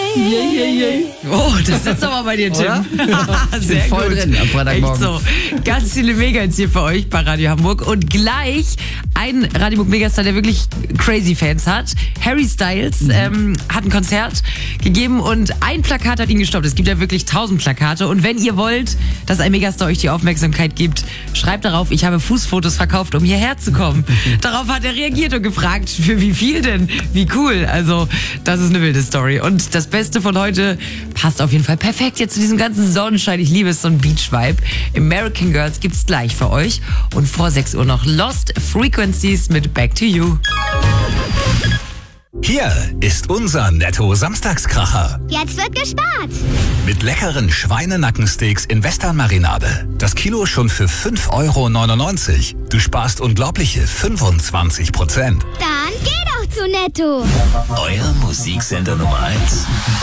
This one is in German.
Oh, das sitzt aber bei dir, Tim. Sehr voll gut. Drin am Freitagmorgen. Echt so. Ganz viele Mega-Hits hier für euch bei Radio Hamburg. Und gleich ein Radio Hamburg Megastar, der wirklich crazy Fans hat. Harry Styles hat ein Konzert gegeben und ein Plakat hat ihn gestoppt. Es gibt ja wirklich 1000 Plakate. Und wenn ihr wollt, dass ein Megastar euch die Aufmerksamkeit gibt, schreibt darauf, ich habe Fußfotos verkauft, um hierher zu kommen. Darauf hat er reagiert und gefragt, für wie viel denn? Wie cool. Also, das ist eine wilde Story. Und das Beste von heute passt auf jeden Fall perfekt jetzt zu diesem ganzen Sonnenschein. Ich liebe es, so ein Beach-Vibe. American Girls gibt's gleich für euch. Und vor 6 Uhr noch Lost Frequencies mit Back to You. Hier ist unser Netto-Samstagskracher. Jetzt wird gespart. Mit leckeren Schweinenackensteaks in Western-Marinade. Das Kilo schon für 5,99 €. Du sparst unglaubliche 25%. Dann geh doch zu Netto. Euer Musiksender Nummer 1.